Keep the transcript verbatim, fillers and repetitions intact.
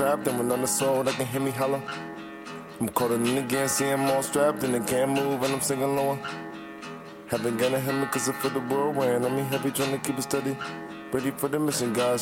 strapped, and when on the soul, they can hear me holler. I'm colder than again, see him all strapped, and they can't move, and I'm singing lower. Haven't gonna hit me cause I feel the whirlwind. I mean, happy trying to keep it steady. Ready for the mission, guys.